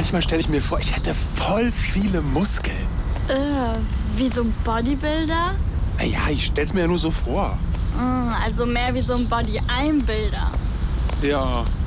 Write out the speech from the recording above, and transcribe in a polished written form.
manchmal stelle ich mir vor, ich hätte voll viele Muskeln. Wie so ein Bodybuilder? Ja, ich stell's mir ja nur so vor. Also mehr wie so ein Body-Einbilder. Ja,